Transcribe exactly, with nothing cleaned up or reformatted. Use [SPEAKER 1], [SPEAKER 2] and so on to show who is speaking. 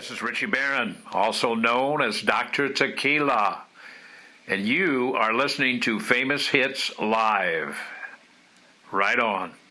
[SPEAKER 1] This is Richie Barron, also known as Doctor Tequila, and you are listening to Famous Hits Live. Right on.